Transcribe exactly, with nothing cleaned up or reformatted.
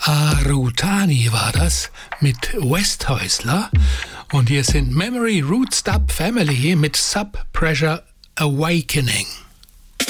Arutani war das mit Westhäusler. Und hier sind Memory Root Stub Family mit Sub Pressure Awakening.